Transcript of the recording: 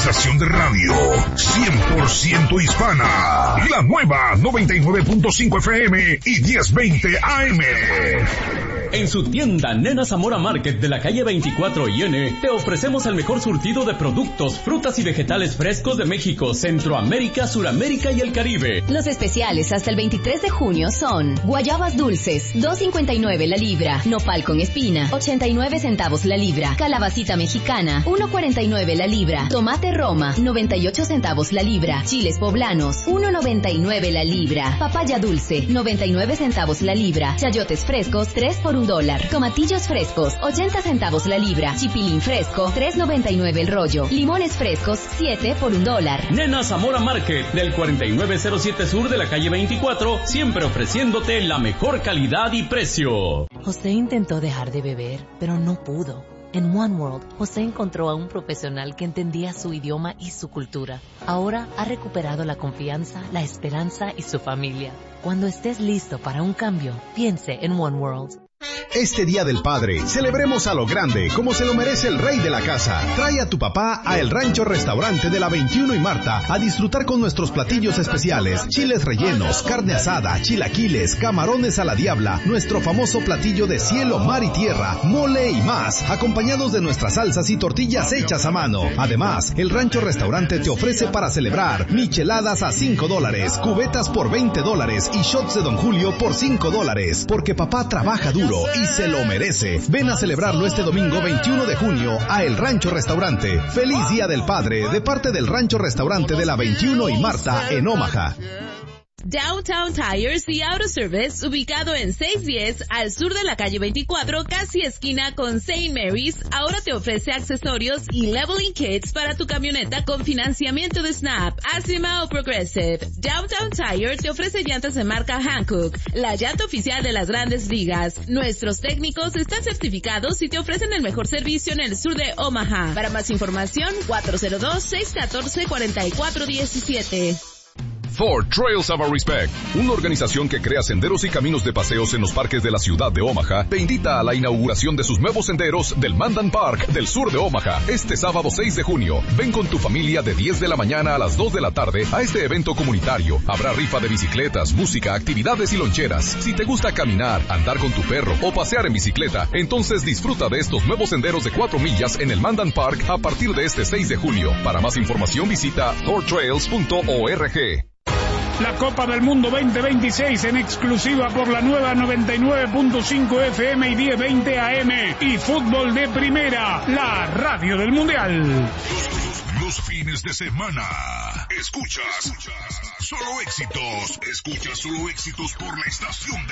estación de radio 100% hispana. La nueva 99.5 FM y 1020 AM. En su tienda Nena Zamora Market de la calle 24 IN, te ofrecemos el mejor surtido de productos, frutas y vegetales frescos de México, Centroamérica, Suramérica y el Caribe. Los especiales hasta el 23 de junio son guayabas dulces, $2.59 la libra, nopal con espina, 89 centavos la libra, calabacita mexicana, 1.49 la libra, tomate Roma, 98 centavos la libra, chiles poblanos, 1.99 la libra, papaya dulce, 99 centavos la libra, chayotes frescos, 3 por $1, tomatillos frescos, 80 centavos la libra, chipilín fresco, $3.99 el rollo, limones frescos, 7 por $1. Nena Zamora Market, del 4907 sur de la calle 24, siempre ofreciéndote la mejor calidad y precio. José intentó dejar de beber, pero no pudo. En One World, José encontró a un profesional que entendía su idioma y su cultura. Ahora ha recuperado la confianza, la esperanza y su familia. Cuando estés listo para un cambio, piense en One World. Este Día del Padre, celebremos a lo grande, como se lo merece el rey de la casa. Trae a tu papá a El Rancho Restaurante de la 21 y Marta a disfrutar con nuestros platillos especiales, chiles rellenos, carne asada, chilaquiles, camarones a la diabla, nuestro famoso platillo de cielo, mar y tierra, mole y más, acompañados de nuestras salsas y tortillas hechas a mano. Además, El Rancho Restaurante te ofrece para celebrar micheladas a $5, cubetas por $20 y shots de Don Julio por $5, porque papá trabaja duro y se lo merece. Ven a celebrarlo este domingo 21 de junio a El Rancho Restaurante. Feliz Día del Padre de parte del Rancho Restaurante de la 21 y Marta en Omaha. Downtown Tires y Auto Service, ubicado en 610 al sur de la calle 24, casi esquina con St. Mary's, ahora te ofrece accesorios y leveling kits para tu camioneta con financiamiento de Snap, Acima o Progressive. Downtown Tire te ofrece llantas de marca Hankook, la llanta oficial de las grandes ligas. Nuestros técnicos están certificados y te ofrecen el mejor servicio en el sur de Omaha. Para más información, 402-614-4417. For Trails of Our Respect, una organización que crea senderos y caminos de paseos en los parques de la ciudad de Omaha, te invita a la inauguración de sus nuevos senderos del Mandan Park del sur de Omaha, este sábado 6 de junio. Ven con tu familia de 10 de la mañana a las 2 de la tarde a este evento comunitario. Habrá rifa de bicicletas, música, actividades y loncheras. Si te gusta caminar, andar con tu perro o pasear en bicicleta, entonces disfruta de estos nuevos senderos de 4 millas en el Mandan Park a partir de este 6 de junio. Para más información visita thortrails.org. La Copa del Mundo 2026 en exclusiva por la nueva 99.5 FM y 1020 AM y Fútbol de Primera, la radio del Mundial. Los fines de semana. Escuchas solo éxitos. Escuchas solo éxitos por la estación de